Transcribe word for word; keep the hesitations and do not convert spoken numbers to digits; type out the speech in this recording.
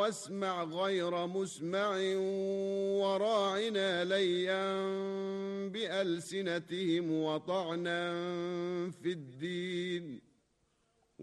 واسمع غير مسمع وراعنا ليا بألسنتهم وطعنا في الدين.